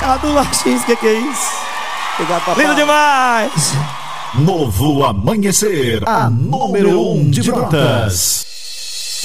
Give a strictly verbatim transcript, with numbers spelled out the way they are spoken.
A do Laxins, que que é isso? Obrigado, papai. Lindo demais. Novo Amanhecer, a número um de Brotas.